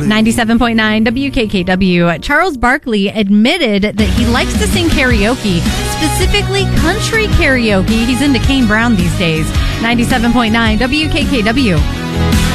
97.9 WKKW. Charles Barkley admitted that he likes to sing karaoke, specifically country karaoke. He's into Kane Brown these days. 97.9 WKKW.